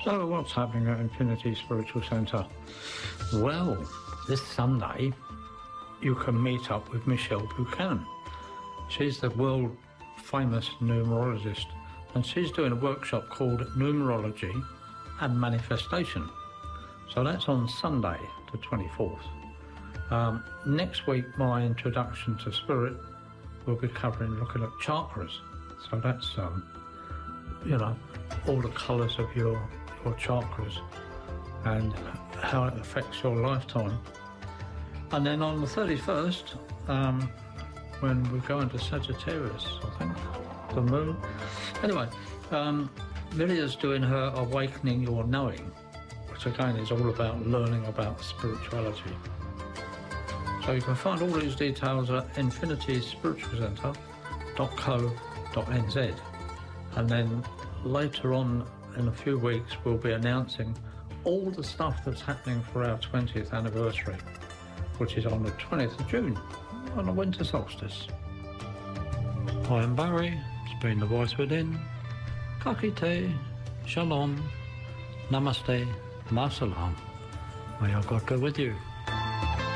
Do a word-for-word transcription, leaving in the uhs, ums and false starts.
So what's happening at Infinity Spiritual Centre? Well, this Sunday you can meet up with Michelle Buchanan. She's the world famous numerologist, and she's doing a workshop called Numerology and Manifestation. So that's on Sunday the twenty-fourth. Um, next week my introduction to spirit will be covering looking at chakras. So that's um, you know, all the colours of your your chakras and how it affects your lifetime. And then on the thirty-first, um, when we go into Sagittarius, I think, the moon. Anyway, um, Lydia's doing her Awakening Your Knowing, which again is all about learning about spirituality. So you can find all these details at infinity spiritual centre dot co dot n z. And then later on in a few weeks we'll be announcing all the stuff that's happening for our twentieth anniversary, which is on the twentieth of June, on the winter solstice. I am Barry, it's been The Voice Within. Kakite, Shalom, Namaste, Ma Salam. May our God go with you.